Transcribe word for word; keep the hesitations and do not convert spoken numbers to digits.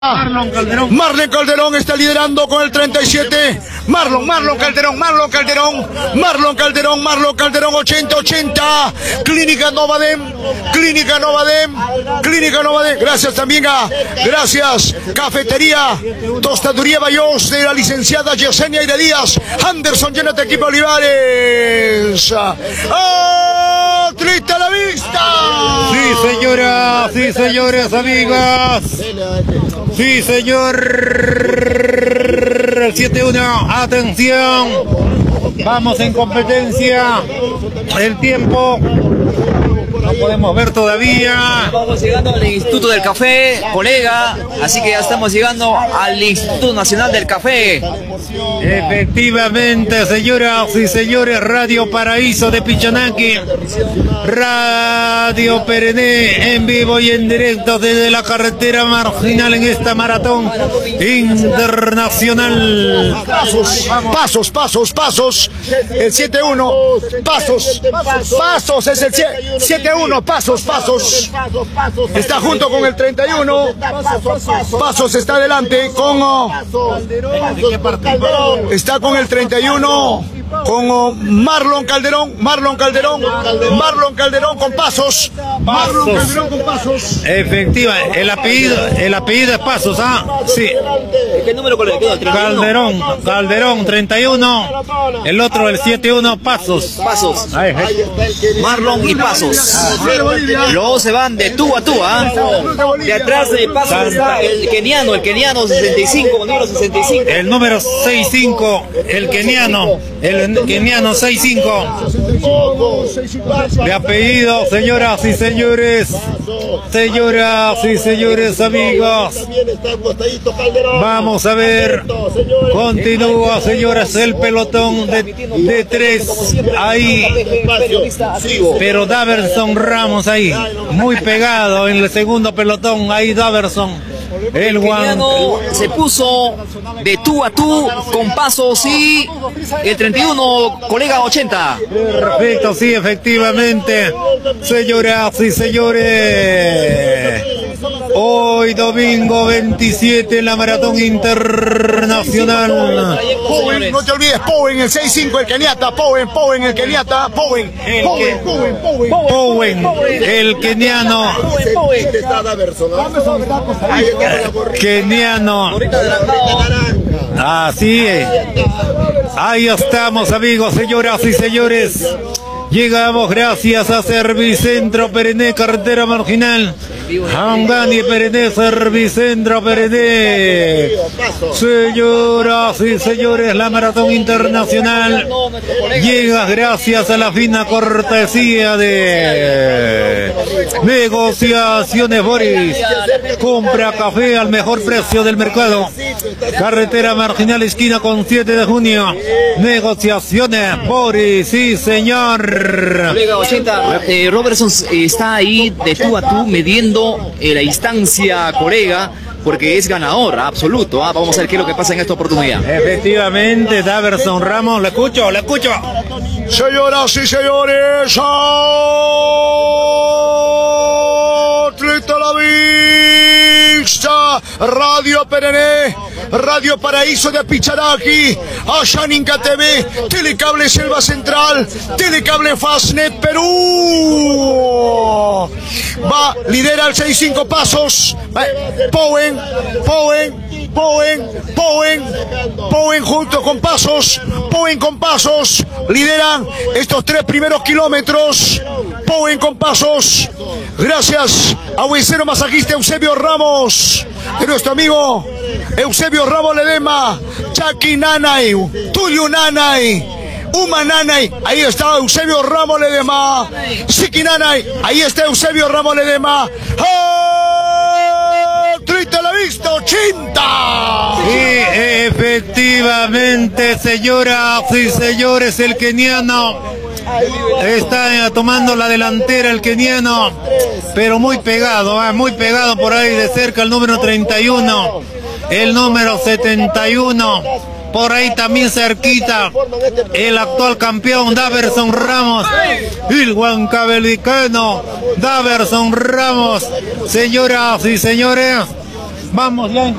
Marlon Calderón. Marlon Calderón está liderando con el treinta y siete. Marlon, Marlon Calderón, Marlon Calderón, Marlon Calderón, Marlon Calderón, ochenta ochenta. Clínica Novadem, Clínica Novadem, Clínica Novadem. Gracias también a, gracias, Cafetería, Tostaduría Bayos de la licenciada Yesenia Ira Díaz. Anderson, llénate equipo Olivares. ¡Oh, triste a la vista! Sí, señora, sí, señores, amigas. Sí, señor. El siete uno, atención. Vamos en competencia. El tiempo no podemos ver todavía. Vamos llegando al Instituto del Café, colega. Así que ya estamos llegando al Instituto Nacional del Café. Efectivamente, señoras y señores, Radio Paraíso de Pichanaki, Radio Perené, en vivo y en directo desde la carretera marginal en esta maratón internacional. Pasos, pasos, pasos, pasos. El siete uno, pasos, pasos, es el siete uno, pasos, pasos. Está junto con el treinta y uno. Pasos está adelante con... Está con el treinta y uno, con Marlon Calderón, Marlon Calderón, Marlon Calderón con Pasos, Marlon Calderón con Pasos. Efectiva, el apellido, el apellido es Pasos, ¿ah? Sí. ¿Qué número colega? Calderón, Calderón, treinta y uno, el otro, el siete uno, Pasos. Pasos. Marlon y Pasos. Luego se van de tú a tú, ¿ah? De atrás de Pasos está el keniano, el keniano sesenta y cinco, número sesenta y cinco. El número sesenta y cinco, el keniano, el keniano sesenta y cinco. De apellido, señoras y señores, señoras y señores, amigos. Vamos a ver, continúa, señoras, el pelotón de, de tres ahí, pero Daverson Ramos ahí, muy pegado en el segundo pelotón, ahí Daverson. El keniano se puso de tú a tú con Pasos y el treinta y uno, colega ochenta. Perfecto, sí, efectivamente, señoras y señores. Hoy domingo veintisiete en la maratón internacional. Powen, no te olvides, Powen, el sesenta y cinco, el keniata, Powen, Powen, el keniata, Powen, Powen, Powen, Powen, el keniano. Keniano. Así es. Ahí estamos, amigos, señoras y señores. Llegamos gracias a Servicentro Perené, carretera marginal. Hangani Perené, Servicentro Perené. Señoras y señores, la maratón internacional llega gracias a la fina cortesía de Negociaciones Boris. Compra café al mejor precio del mercado. Carretera marginal, esquina con siete de junio. Negociaciones Boris, sí señor. Colega ochenta, eh, Robertson está ahí de tú a tú midiendo eh, la instancia, colega, porque es ganador absoluto. ¿ah? Vamos a ver qué es lo que pasa en esta oportunidad. Efectivamente, Daverson Ramos, le escucho, le escucho. Señoras y señores, atleta a la vista, Radio Perené, Radio Paraíso de Apicharaki, Ashaninka T V, Telecable Selva Central, Telecable Fastnet Perú. Va, lidera el sesenta y cinco Pasos. Powen, Powen, Powen, Powen, Powen junto con Pasos, Powen con Pasos, lideran estos tres primeros kilómetros. Powen con Pasos. Gracias a Huesero Masajista Eusebio Ramos, de nuestro amigo Eusebio Ramos Ledema, Chaki Nanay, Tulio Nanay, Uma Nanay, ahí está Eusebio Ramos Ledema, Siki Nanay, ahí está Eusebio Ramos Ledema. ¡Oh! ¡Triste a la vista, ochenta! Sí, efectivamente, señoras y señores, el keniano está tomando la delantera, el keniano, pero muy pegado, ¿eh? muy pegado por ahí de cerca el número treinta y uno, el número setenta y uno, por ahí también cerquita el actual campeón Daverson Ramos, el huancabelicano Daverson Ramos. Señoras y señores, Vamos ya en